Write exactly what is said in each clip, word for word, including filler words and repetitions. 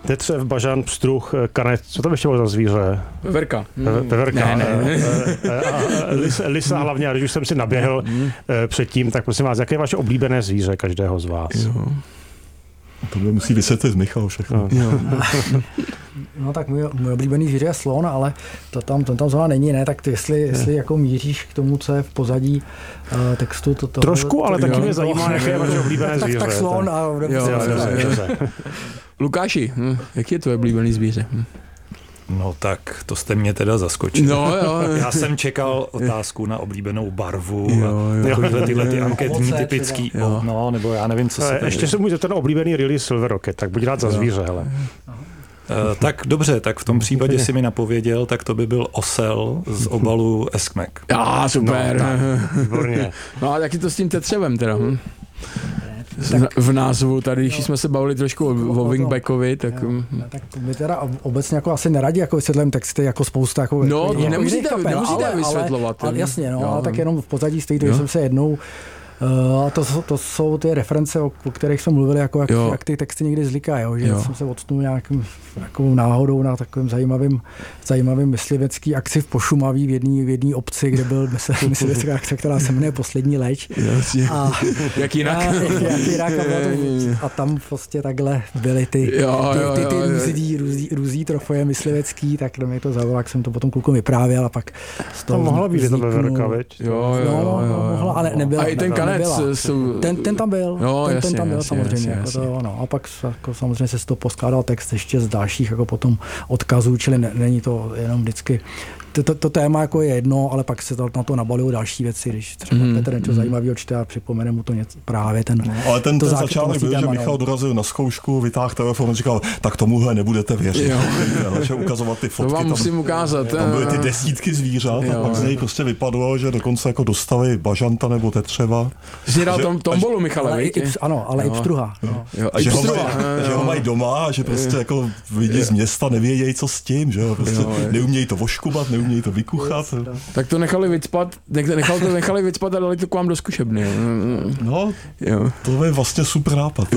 Tetřev, bažant, pstruh, kanet, co tam ještě bylo za zvíře? Veverka. Veverka. Ne, ne. Lisa, lisa hlavně, a když už jsem si naběhl předtím, tak prosím vás, jaké je vaše oblíbené zvíře každého z vás? Jo. To by musí vysvětlit Michal všechno. No, no tak můj, můj oblíbený zvíře je slon, ale to tam, to tam zóna není, ne? Tak jestli, jestli jako míříš k tomu, co je v pozadí uh, textu, to, to trošku, ale to, taky jo, mě zajímá, jaké je vaše oblíbené zvíře. Tak, tak slon a... Jo, jo, jo, jo. Lukáši, hm, jaký je tvoje oblíbený zvíře? Hm. No tak, to jste mě teda zaskočil. No, jo. Já jsem čekal otázku na oblíbenou barvu jo, a takovýhle tyhle ty anketní Ovoce, typický, jo. no, nebo já nevím, co se tady... Ještě se může ten oblíbený Really Silver Rocket, tak buď rád za zvíře, hele. Uh, tak dobře, tak v tom případě si mi napověděl, tak to by byl osel z obalu Eskmek. Já, super. No, výborně. No a taky to s tím tetřevem teda. Hm? V názvu tady, když jsme se bavili trošku o, o Wingbackovi, tak... Jo, tak my teda obecně jako asi neradi jako vysvětlujeme texty jako spousta jako... No, jako nemusíte, kapel, nemusíte ale, vysvětlovat. Ale, ale jasně, no, jo, ale tak jenom v pozadí stojí to, že jsem se jednou... Uh, a to, to jsou ty reference, o, o kterých jsme mluvili, jako jak, jak ty texty někdy vzlikají, jo, že jo. jsem se odstnul nějakým takovou náhodou na takovým zajímavým, zajímavým myslivecký akci v Pošumaví v jedné v jedné obci, kde byl myslivecká akce, která se jmenuje Poslední leč. A, jak jinak? A, jak jinak a, to, a tam prostě takhle byly ty, jo, ty, jo, ty, ty jo, růzí, růzí, růzí trofeje myslivecký, tak mě to zavolalo, jak jsem to potom klukům vyprávěl a pak z toho to mohla být to Veverka, veď? Jo, jo, no, jo, jo. mohla, ale nebyla. A i ten kanec. Jsou... Ten, ten tam byl, jo, ten, jasně, ten tam byl jasně, samozřejmě. Jasně, jako jasně. to, no. A pak jako, samozřejmě se z toho poskládal text ještě z dalších jako potom odkazů, čili ne, není to jenom vždycky. To, to, to téma jako je jedno, ale pak se to, na to nabalují další věci, když třeba mm, Petr něco mm. zajímavého čte a připomene mu to něco, právě ten... No, ale ten, ten začátek byl, téma, že Michal dorazil na zkoušku, vytáhl telefon a říkal, tak tomuhle nebudete věřit. Začal ukazovat ty fotky. To vám tam, musím ukázat. Tam byly ty desítky zvířat jo, a pak z něj prostě vypadlo, že dokonce jako dostali bažanta nebo tetřeva. Jsi hrál tom tombolu, Michale, ale i, Ano, ale jo. i pstruha. Jo. Jo. A že ho, mají, že ho mají doma a že prostě jako lidi z města nevědějí, co s tím, že jo. Prostě neumějí to voškubat, neumějí to vykuchat. Tak to nechali vycpat, nechal to nechali vycpat a dali to k vám do zkušebny. No, jo. To je vlastně super nápad.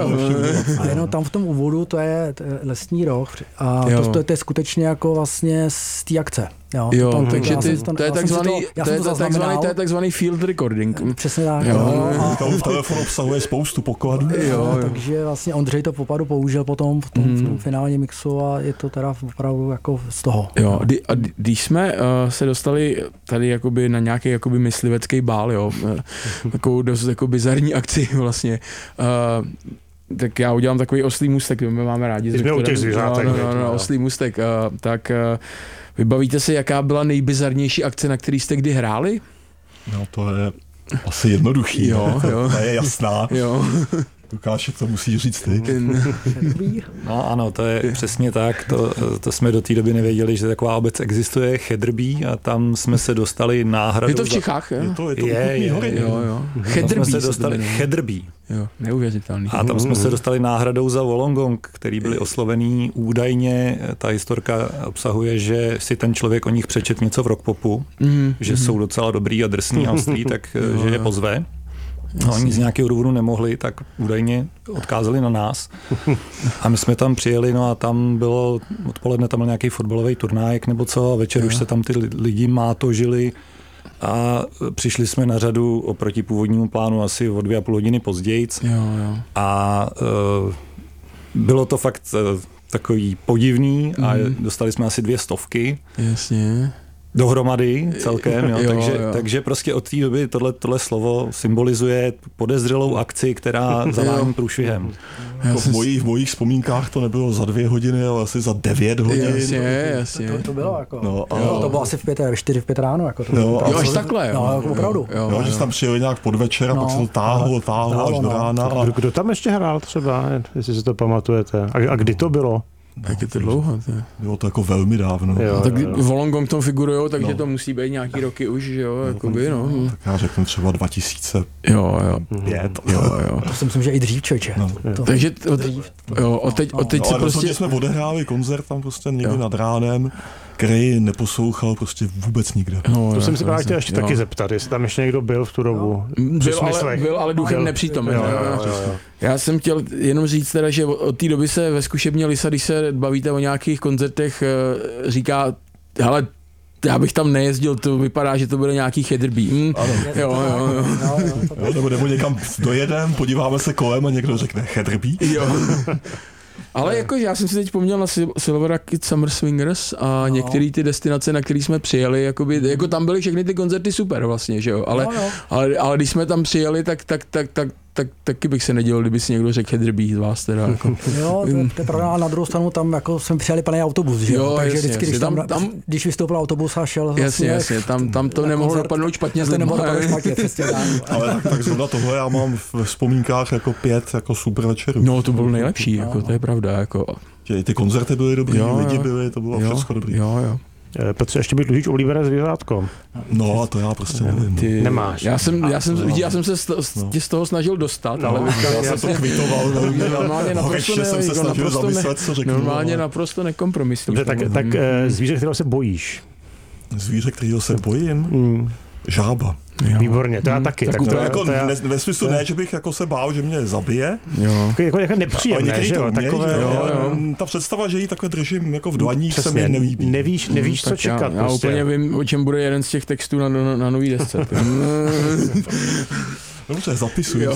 A jenom tam v tom úvodu to je lesní roh a to, to, to je skutečně jako vlastně z té akce. Jo, jo tam, takže ty, to, to je takzvaný, to, to, je to, takzvaný, to je takzvaný field recording. Přesně tak. Jo. Jo. A v telefonu obsahuje spoustu pokladů. Jo, jo. Takže vlastně Ondřej to popadu použil potom v tom, hmm. v tom finálním mixu a je to teda opravdu jako z toho. Jo, a když jsme uh, se dostali tady jakoby na nějaký jakoby myslivecký bál, jo, takovou dost jako bizarní akci vlastně, uh, tak já udělám takový oslý můstek, my máme rádi. Jsme u těch zvířátek. No, no, no, no, oslý můstek, uh, tak uh, vybavíte si, jaká byla nejbizarnější akce, na který jste kdy hráli? No to je asi jednoduchý. Jo, jo. To je jasná. Jo. Lukáši, to musíš říct ty. No ano, to je přesně tak. To, to jsme do té doby nevěděli, že taková obec existuje, Chedrbí, a tam jsme se dostali náhradou. Je to v Čechách, jo? Je to, je to je, je, hory. Jo, jo. Chedrbí jsme se dostali, Chedrbí. Jo, neuvěřitelný. A tam jsme se dostali náhradou za Wollongong, který byli oslovený údajně. Ta historka obsahuje, že si ten člověk o nich přečet něco v rockpopu, mm, že mm. jsou docela dobrý a drsný a ostrý, tak jo, že je pozve. No, oni z nějakého důvodu nemohli, tak údajně odkázali na nás. A my jsme tam přijeli, no a tam bylo odpoledne tam byl nějaký fotbalový turnájek nebo co, a večer jo. už se tam ty lidi mátožili a přišli jsme na řadu oproti původnímu plánu asi o dvě a půl hodiny později. Jo, jo. A uh, bylo to fakt uh, takový podivný mm. a dostali jsme asi dvě stovky. Jasně. Dohromady celkem, jo, jo, takže, jo. takže prostě od té doby tohle, tohle slovo symbolizuje podezřelou akci, která zavání průšvihem. Jako v, mojich, v mojich vzpomínkách to nebylo za dvě hodiny, ale asi za devět hodin. Jasně, jasně. To, to bylo jako, no, a... jo, to bylo asi v pět, v čtyři, v pět ráno. Jako to no, jo, až takhle. No, jako opravdu. Jo, jo, jo. Že jsi tam přijeli nějak podvečer a no, pak se to táhlo, táhlo, táhlo až do rána. A... Kdo, kdo tam ještě hrál třeba, jestli si to pamatujete? A, a kdy to bylo? Jak je to dlouho? To je. Bylo to jako velmi dávno. Jo, tak Wollongong tom figurujou, takže no. to musí být nějaký roky už, jo, no, jakoby, no. Tak já řeknu třeba dva tisíce pět. Jo, jo. Jo, jo. To si myslím, že i dřív, čoče. No. To, takže od, jo, od teď, od teď no, se ale prostě... jsme odehráli koncert tam prostě někdy jo. nad ránem který neposlouchal prostě vůbec nikde. No, to jsem si právě chtěl ještě taky zeptat, jestli tam ještě někdo byl v tu dobu. No. Byl, ale, byl ale duchem nepřítomen. Jo, jo, jo, jo. Já jsem chtěl jenom říct teda, že od té doby se ve zkušebně Lisa, když se bavíte o nějakých koncertech, říká, hele, já bych tam nejezdil, to vypadá, že to bude nějaký Heatherbee. Hm. Ano. Jo, jo, jo. jo, nebo, nebo někam dojedem, podíváme se kolem a někdo řekne Heatherbee. Jo. Ale jako já jsem si teď vzpomněl na Silver Rocket Summer Swingers a no. některé ty destinace, na které jsme přijeli, jakoby, jako tam byly všechny ty koncerty super vlastně, že jo, ale, no, no. ale, ale když jsme tam přijeli, tak, tak, tak, tak tak taky bych se nedělal, kdyby si někdo řekl Heatherbee z vás teda. Jako. Jo, to, to je pravda, a na druhou stranu tam jako jsme přijeli plný autobus, že jo, takže jasně, vždycky, když, tam, tam, když vystoupil autobus a šel jasně, vlastně, jasně, tam, tam to nemohlo koncert, dopadnout špatně z lidma. špatně, přesně tak. Ale tak, tak zrovna tohle já mám v vzpomínkách jako pět jako super večerů. No, to bylo nejlepší, no, jako, to je pravda. Jako. Ty koncerty byly dobrý, jo, lidi byli, to bylo jo, všechno dobrý. Jo, jo. Petře, ještě bych dlužíš oblíbené zvěřátko. No a to já prostě nevím. Ty nemáš. Já jsem, já jsem, já jsem se z, z, z toho snažil dostat, no, ale já, já jsem to kvitoval. Normálně naprosto, ne, jsem se snažil naprosto, zamyslet, co řeknu. Normálně naprosto nekompromisní. Dobře, tak, tak zvíře, kterého se bojíš? Zvíře, kterého se bojím? Hmm. Žába. Jo. Výborně, to já taky. Tak, tak to, to, jako to já, ne, ve smyslu ne, že bych jako se bál, že mě zabije. Jo. Jako, jako nepříjemné, že jo? Takové, jo, jo. Ta představa, že ji takhle držím jako v dlaních, se mi nelíbí. Nevíš, nevíš co čekat. Já, já prostě. úplně vím, o čem bude jeden z těch textů na, na, na nový desce. Dobře, zapisuju.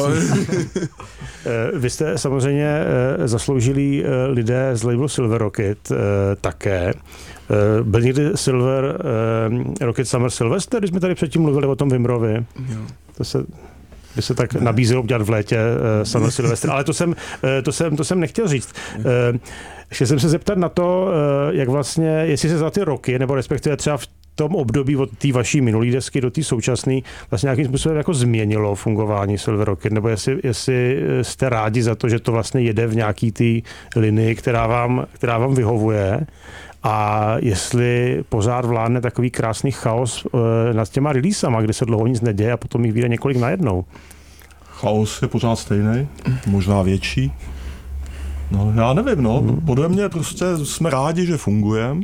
Vy jste samozřejmě zasloužilí lidé z labelu Silver Rocket také. Byl někdy Silver Rocket Summer Sylvester, když jsme tady předtím mluvili o tom Vimrovi? To se, by se tak nabízelo udělat v létě Summer Sylvester, ale to jsem, to, jsem, to jsem nechtěl říct. Chtěl jsem se zeptat na to, jak vlastně, jestli se za ty roky, nebo respektive třeba v tom období od té vaší minulý desky do té současné vlastně nějakým způsobem jako změnilo fungování Silver Rocket, nebo jestli, jestli jste rádi za to, že to vlastně jede v nějaký té linii, která vám, která vám vyhovuje, a jestli pořád vládne takový krásný chaos e, nad těma releasama, kde se dlouho nic neděje a potom jich vyjde několik najednou. Chaos je pořád stejný, možná větší. No já nevím, no, hmm. podle mě prostě jsme rádi, že fungujeme.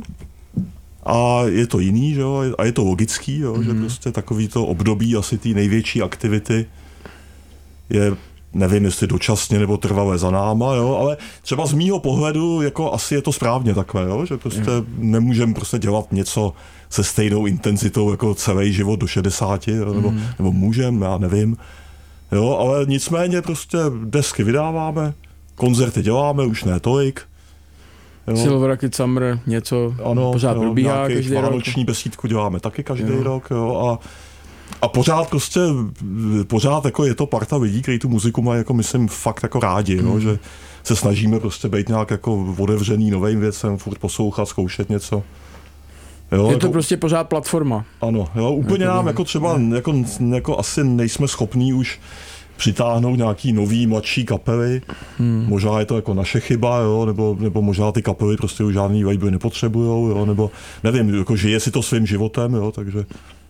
A je to jiný, že jo, a je to logický, jo, mm. že prostě takový to období asi té největší aktivity je, nevím, jestli dočasně nebo trvalé za náma, jo, ale třeba z mýho pohledu jako asi je to správně takhle, jo, že prostě mm. nemůžeme prostě dělat něco se stejnou intenzitou jako celý život do šedesáti, jo, nebo, mm. nebo můžeme, já nevím, jo, ale nicméně prostě desky vydáváme, koncerty děláme, už ne tolik. Jo. Silver Rocket Summer, něco ano, pořád jo, probíhá každý rok. Vánoční besídku děláme taky každý jo. rok. Jo, a, a pořád prostě, pořád jako je to parta lidí, kteří tu muziku mají, jako myslím, fakt jako rádi, mm. jo, že se snažíme prostě být nějak jako otevřený novým věcem, furt poslouchat, zkoušet něco. Jo, je to jako, prostě pořád platforma. Ano, jo, úplně jako nám jako třeba jako, jako asi nejsme schopní už přitáhnout nějaký nový, mladší kapely. Hmm. Možná je to jako naše chyba, jo, nebo, nebo možná ty kapely prostě už žádný vibe nepotřebujou, jo, nebo nevím, jako žije si to svým životem, jo, takže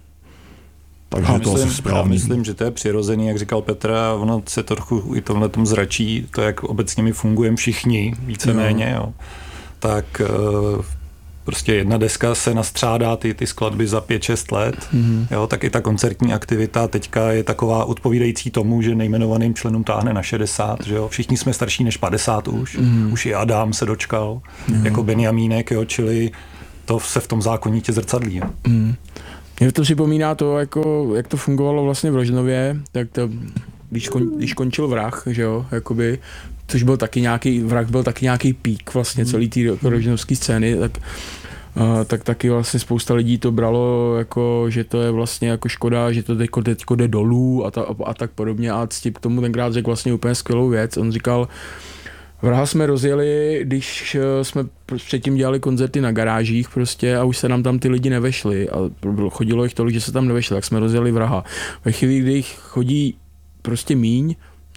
takže já to myslím, asi správný. Já myslím, že to je přirozený, jak říkal Petr, a ono se trochu i tomhle tom zračí, to jak obecně my fungujeme všichni, víceméně, jo. Tak prostě jedna deska se nastřádá ty, ty skladby za pět šest let, mm-hmm. jo, tak i ta koncertní aktivita teďka je taková odpovídající tomu, že nejmenovaným členům táhne na šedesát, že jo, všichni jsme starší než padesát už, mm-hmm. už i Adam se dočkal, mm-hmm. jako Benjamínek, jo, čili to se v tom zákonitě zrcadlí. Jo. Mm. Mně to připomíná to, jako, jak to fungovalo vlastně v Rožnově, tak to, když, kon, když končil Vrah, že jo, jakoby, což byl taky nějaký, Vrah byl taky nějaký pík vlastně celý té rožnovské scény, tak Uh, tak taky vlastně spousta lidí to bralo jako, že to je vlastně jako škoda, že to teďko, teďko jde dolů a, ta, a tak podobně, a Ctip k tomu tenkrát řekl vlastně úplně skvělou věc. On říkal, Vraha jsme rozjeli, když jsme předtím dělali koncerty na garážích prostě a už se nám tam ty lidi nevešli a chodilo jich tolik, že se tam nevešli, tak jsme rozjeli Vraha. Ve chvíli, kdy jich chodí prostě míň,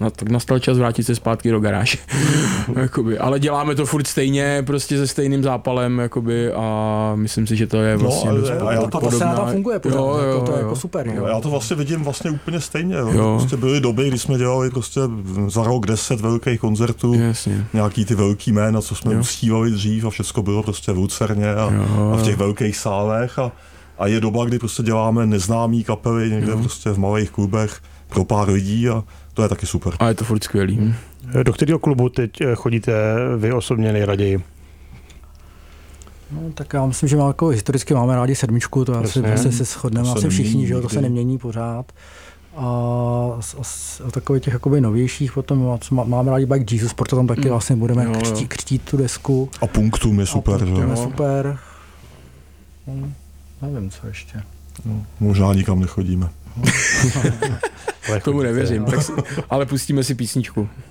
No, tak nastal čas vrátit se zpátky do garáže. Jakoby, ale děláme to furt stejně, prostě se stejným zápalem, jakoby, a myslím si, že to je vlastně no, dost a já to podobná. To funguje pořád, jo, jo, jako, to je jo. jako super. Jo. Já to vlastně vidím vlastně úplně stejně. Jo. Jo. Prostě byly doby, kdy jsme dělali prostě za rok deset velkých koncertů, Jasně. nějaký ty velký jména, co jsme uctívali dřív a všechno bylo prostě v Lucerně a, a v těch velkých sálech a, a je doba, kdy prostě děláme neznámý kapely někde jo. prostě v malých klubech pro pár lidí a to je taky super. A je to furt skvělý. Hm. Do kterého klubu teď chodíte vy osobně nejraději? No, tak já myslím, že má, jako, historicky máme rádi sedmičku, to asi, asi se shodneme asi všichni, že to se nemění pořád. A o takových těch jakoby novějších potom máme rádi Bike Jesus, proto tam taky vlastně budeme jo, křtít, křtít tu desku. A Punktum je super. A Punktum že? je super. No, nevím, co ještě. No, možná nikam nechodíme. Tomu nevěřím, tak si, ale pustíme si písničku.